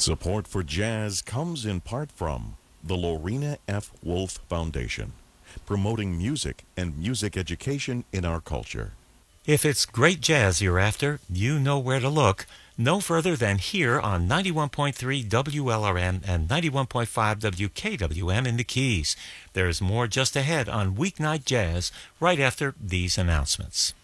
Support for jazz comes in part from the Lorena F. Wolf Foundation, promoting music and music education in our culture. If it's great jazz you're after, you know where to look. No further than here on 91.3 WLRM and 91.5 WKWM in the Keys. There's more just ahead on Weeknight Jazz right after these announcements.